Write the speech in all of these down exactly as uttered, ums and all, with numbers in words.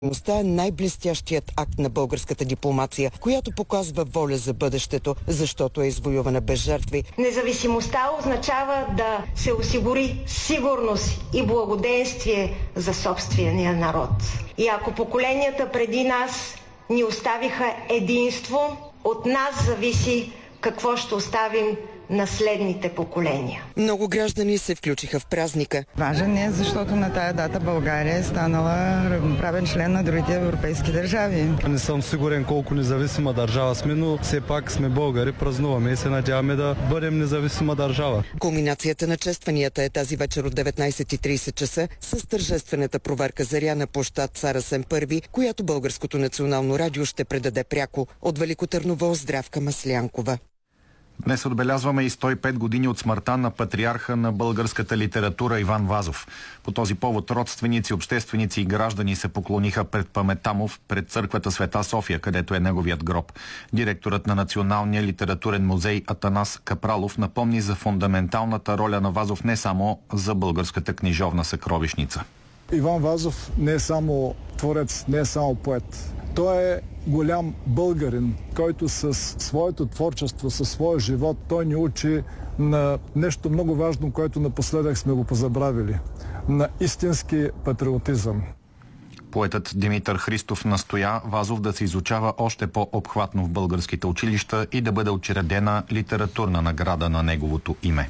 е най-блестящият акт на българската дипломация, която показва воля за бъдещето, защото е извоювана без жертви. Независимостта означава да се осигури сигурност и благоденствие за собствения народ. И ако поколенията преди нас ни оставиха единство, от нас зависи какво ще оставим наследните поколения. Много граждани се включиха в празника. Важен е, защото на тая дата България е станала равноправен член на другите европейски държави. Не съм сигурен колко независима държава сме, но все пак сме българи, празнуваме и се надяваме да бъдем независима държава. Кулминацията на честванията е тази вечер от деветнайсет и трийсет часа с тържествената проверка заря на площад Цар Асен Първи, която Българското национално радио ще предаде пряко. От Велико Търново, Здравка Маслянкова. Днес отбелязваме и сто и пет години от смъртта на патриарха на българската литература Иван Вазов. По този повод родственици, общественици и граждани се поклониха пред паметта му пред църквата Света София, където е неговият гроб. Директорът на Националния литературен музей Атанас Капралов напомни за фундаменталната роля на Вазов не само за българската книжовна съкровищница. Иван Вазов не е само творец, не е само поет. Той е голям българин, който със своето творчество, със своя живот, той ни учи на нещо много важно, което напоследък сме го позабравили. На истински патриотизъм. Поетът Димитър Христов настоя Вазов да се изучава още по-обхватно в българските училища и да бъде учредена литературна награда на неговото име.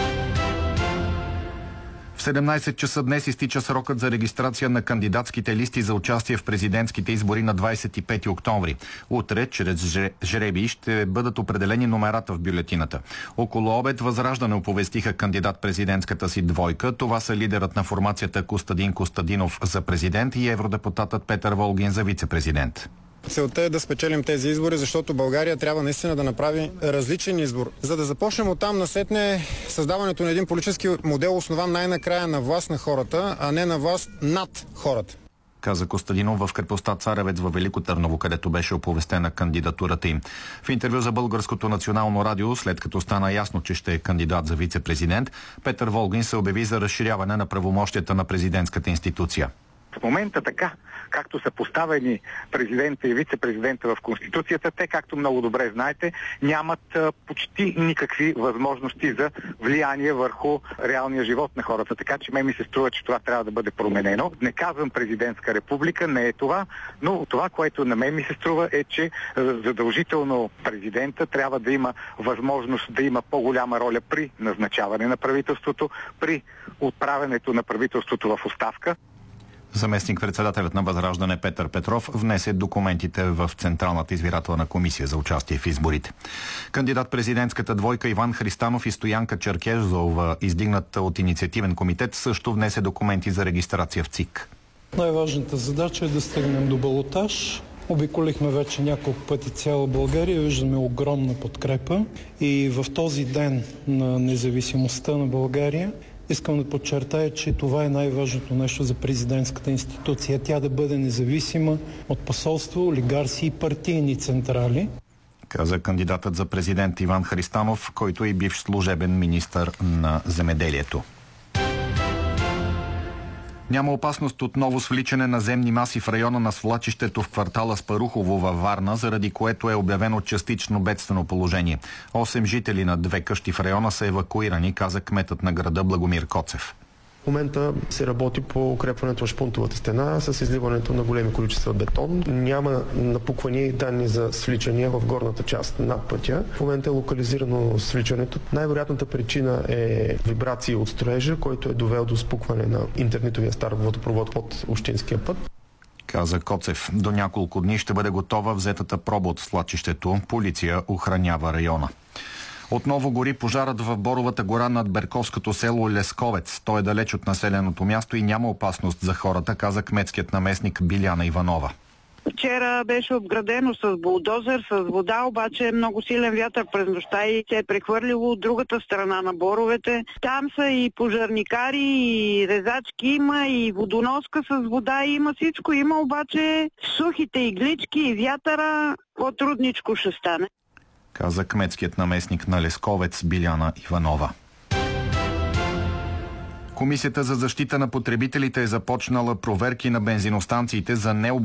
В седемнайсет часа днес изтича срокът за регистрация на кандидатските листи за участие в президентските избори на двайсет и пети октомври. Утре, чрез жребий, ще бъдат определени номерата в бюлетината. Около обед Възраждане оповестиха кандидат-президентската си двойка. Това са лидерът на формацията Костадин Костадинов за президент и евродепутатът Петър Волгин за вице-президент. Целта е да спечелим тези избори, защото България трябва наистина да направи различен избор. За да започнем оттам насетне създаването на един политически модел, основан най-накрая на власт на хората, а не на власт над хората. Каза Костадинов в крепостта Царевец във Велико Търново, където беше оповестена кандидатурата им. В интервю за Българското национално радио, след като стана ясно, че ще е кандидат за вице-президент, Петър Волгин се обяви за разширяване на правомощията на президентската институция. В момента така, както са поставени президента и вице-президента в Конституцията, те, както много добре знаете, нямат а, почти никакви възможности за влияние върху реалния живот на хората. Така че ме ми се струва, че това трябва да бъде променено. Не казвам президентска република, не е това, но това, което на мен ми се струва е, че задължително президента трябва да има възможност да има по-голяма роля при назначаване на правителството, при отправянето на правителството в оставка. Заместник-председателят на Възраждане Петър Петров внесе документите в Централната избирателна комисия за участие в изборите. Кандидат-президентската двойка Иван Христанов и Стоянка Черкезова, издигната от инициативен комитет, също внесе документи за регистрация в ЦИК. Най-важната задача е да стигнем до балотаж. Обиколихме вече няколко пъти цяла България, виждаме огромна подкрепа и в този ден на независимостта на България искам да подчертая, че това е най-важното нещо за президентската институция. Тя да бъде независима от посолство, олигарси и партийни централи. Каза кандидатът за президент Иван Христанов, който е бивш служебен министър на земеделието. Няма опасност от ново свличане на земни маси в района на свлачището в квартала Спарухово във Варна, заради което е обявено частично бедствено положение. Осем жители на две къщи в района са евакуирани, каза кметът на града Благомир Коцев. В момента се работи по укрепването на шпунтовата стена с изливането на големи количества бетон. Няма напуквания и данни за свличания в горната част на пътя. В момента е локализирано свличането. Най-вероятната причина е вибрации от строежа, който е довел до спукване на интернетовия стар водопровод под общинския път. Каза Коцев. До няколко дни ще бъде готова взетата проба от свлачището. Полиция охранява района. Отново гори пожарът в Боровата гора над Берковското село Лесковец. Той е далеч от населеното място и няма опасност за хората, каза кметският наместник Биляна Иванова. Вчера беше обградено с булдозер, с вода, обаче много силен вятър през нощта и се е прехвърлило от другата страна на боровете. Там са и пожарникари, и резачки има, и водоноска с вода, има всичко. Има обаче сухите иглички и вятъра, по-трудничко ще стане. Каза кметският наместник на Лесковец Биляна Иванова. Комисията за защита на потребителите е започнала проверки на бензиностанциите за необорудване